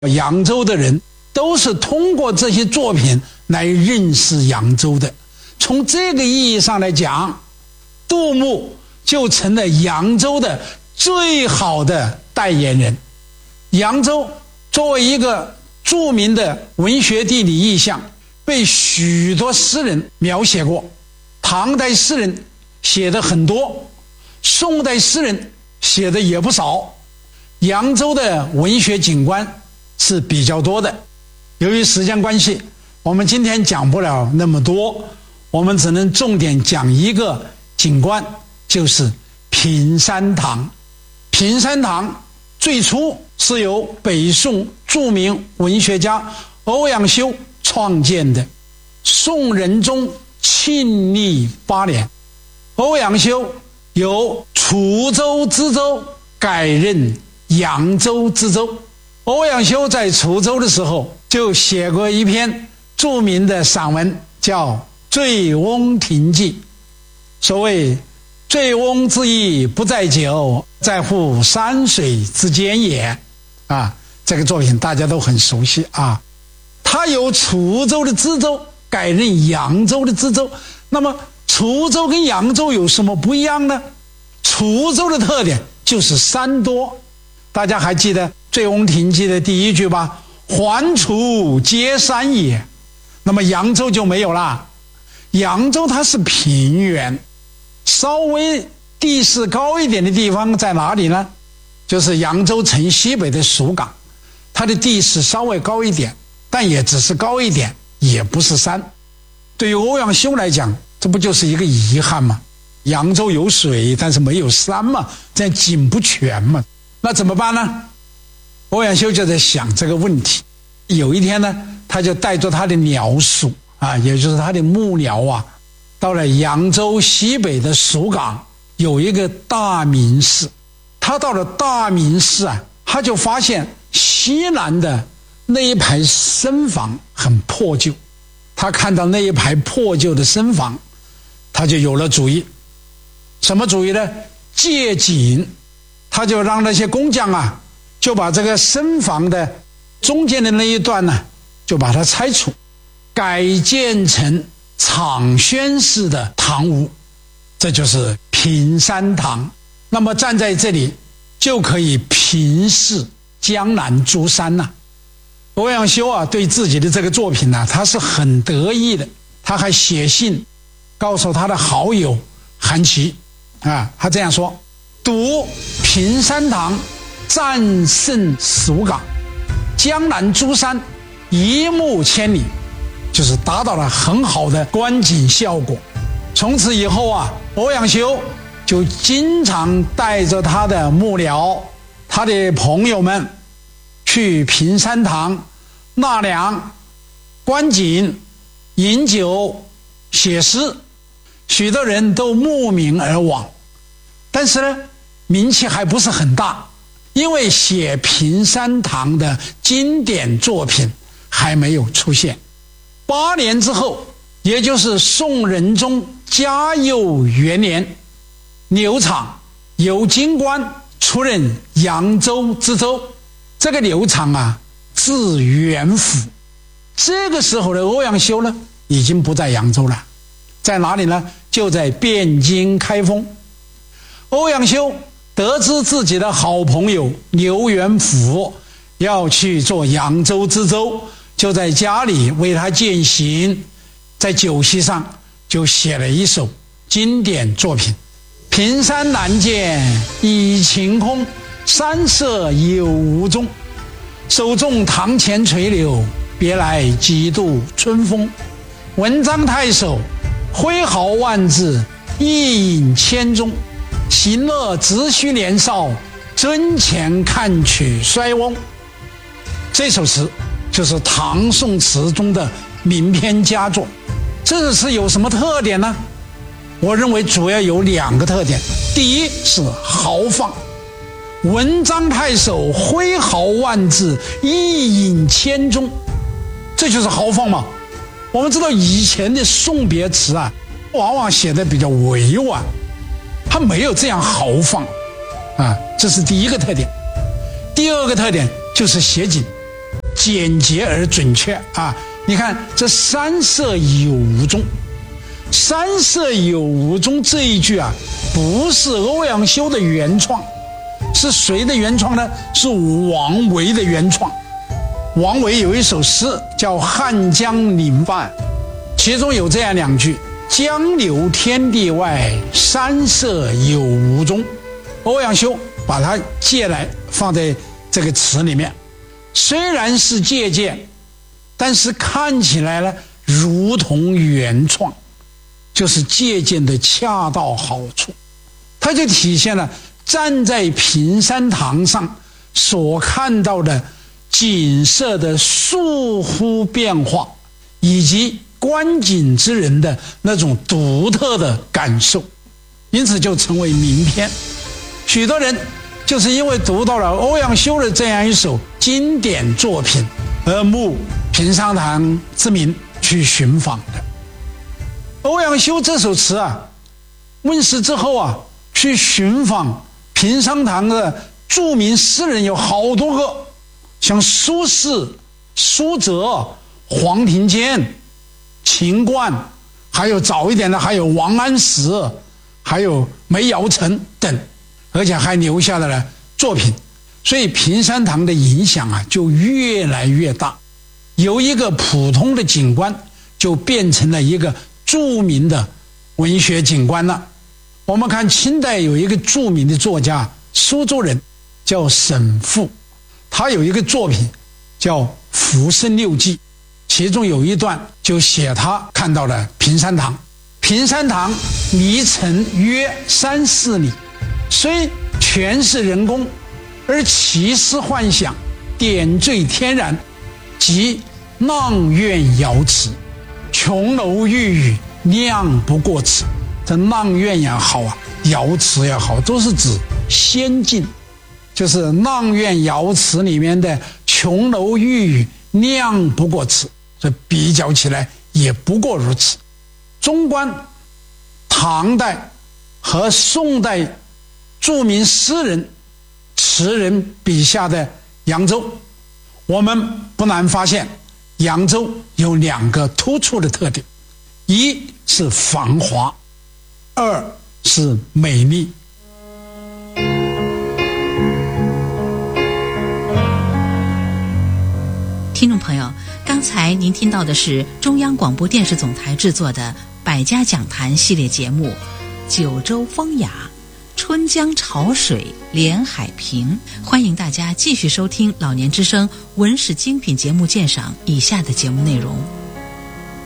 扬州的人都是通过这些作品来认识扬州的。从这个意义上来讲，杜牧就成了扬州的最好的代言人。扬州作为一个著名的文学地理意象，被许多诗人描写过。唐代诗人写的很多，宋代诗人写的也不少。扬州的文学景观是比较多的。由于时间关系，我们今天讲不了那么多，我们只能重点讲一个景观，就是平山堂。平山堂最初是由北宋著名文学家欧阳修创建的。宋仁宗庆历8年，欧阳修由滁州知州改任扬州知州。欧阳修在滁州的时候就写过一篇著名的散文，叫《醉翁亭记》。所谓醉翁之意不在酒，在乎山水之间也。这个作品大家都很熟悉啊。他由滁州的知州改任扬州的知州，那么滁州跟扬州有什么不一样呢？滁州的特点就是山多，大家还记得《醉翁亭记》的第一句吧？环滁皆山也。那么扬州就没有啦，扬州它是平原，稍微地势高一点的地方在哪里呢？就是扬州城西北的蜀港，它的地势稍微高一点，但也只是高一点，也不是山。对于欧阳修来讲，这不就是一个遗憾吗？扬州有水，但是没有山嘛，这样景不全嘛。那怎么办呢？欧阳修就在想这个问题。有一天呢，他就带着他的鸟属也就是他的幕僚到了扬州西北的蜀港，有一个大名寺。他到了大名寺他就发现西南的那一排僧房很破旧。他看到那一排破旧的僧房，他就有了主意。什么主意呢？借景。他就让那些工匠就把这个僧房的中间的那一段就把它拆除，改建成敞轩式的堂屋，这就是平山堂。那么站在这里就可以平视江南诸山欧阳修对自己的这个作品他是很得意的。他还写信告诉他的好友韩琦他这样说：读平山堂，战胜蜀港，江南诸山一目千里，就是达到了很好的观景效果。从此以后欧阳修就经常带着他的幕僚、他的朋友们去平山堂纳凉、观景、饮酒、写诗，许多人都慕名而往。但是呢，名气还不是很大，因为写平山堂的经典作品还没有出现。8年之后，也就是宋仁宗嘉佑元年，刘昶由京官出任扬州知州。这个刘昶字元辅。这个时候的欧阳修呢，已经不在扬州了，在哪里呢？就在汴京开封。欧阳修得知自己的好朋友刘元辅要去做扬州知州，就在家里为他饯行，在酒席上就写了一首经典作品：平山难见已晴空，山色有无踪。手中堂前垂柳，别来几度春风。文章太守，挥毫万字，一饮千钟。行乐只须年少，樽前看取衰翁。这首词就是唐宋词中的名篇佳作。这首词有什么特点呢？我认为主要有2个特点。第一是豪放，文章太守，挥毫万字，一饮千钟，这就是豪放嘛。我们知道以前的送别词往往写的比较委婉，它没有这样豪放这是第一个特点。第二个特点就是写景。 简洁而准确啊！你看这三色有无中，三色有无中这一句啊，不是欧阳修的原创，是谁的原创呢？是王维的原创。王维有一首诗叫《汉江临饭》，其中有这样两句：江流天地外，山色有无中。欧阳修把它借来放在这个词里面，虽然是借鉴，但是看起来呢如同原创，就是借鉴的恰到好处。它就体现了站在平山堂上所看到的景色的倏忽变化，以及观景之人的那种独特的感受，因此就成为名篇。许多人就是因为读到了欧阳修的这样一首经典作品而慕平山堂之名去寻访的。欧阳修这首词啊问世之后啊，去寻访平山堂的著名诗人有好多个，像苏轼、苏辙、黄庭坚、秦观，还有早一点的还有王安石，还有梅尧臣等，而且还留下了作品。所以平山堂的影响啊就越来越大，由一个普通的景观就变成了一个著名的文学景观了。我们看清代有一个著名的作家，苏州人，叫沈复，他有一个作品叫《浮生六记》，其中有一段就写他看到了平山堂。平山堂离城约3-4里，虽全是人工，而奇思幻想，点缀天然，即阆苑瑶池，琼楼玉宇，亮不过此。这阆苑也好啊，瑶池也好，都是指仙境，就是阆苑瑶池里面的琼楼玉宇亮不过此，这比较起来也不过如此。纵观唐代和宋代著名诗人词人笔下的扬州，我们不难发现扬州有2个突出的特点：一是繁华，二是美丽。 听众朋友，刚才您听到的是中央广播电视总台制作的百家讲坛系列节目《九州风雅》，春江潮水连海平。欢迎大家继续收听老年之声文史精品节目鉴赏以下的节目内容。